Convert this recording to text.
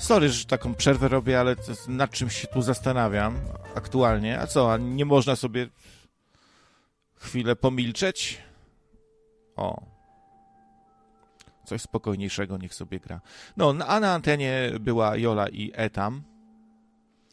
Sorry, że taką przerwę robię, ale nad czymś się tu zastanawiam aktualnie. A co, a nie można sobie chwilę pomilczeć? O. Coś spokojniejszego niech sobie gra. No, a na antenie była Jola i Etam.